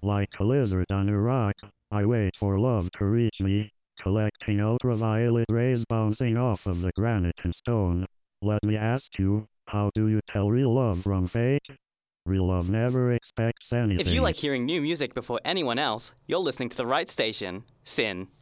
Like a lizard on a rock, I wait for love to reach me, collecting ultraviolet rays bouncing off of the granite and stone. Let me ask you, how do you tell real love from fake? Real love never expects If you anything. like hearing new music before anyone else, you're listening to the right station, Sin.